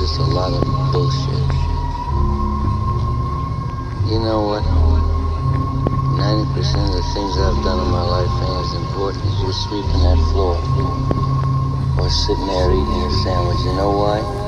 just a lot of bullshit. You know what? 90% of the things I've done in my life ain't as important as you sweeping that floor or sitting there eating your sandwich. You know why?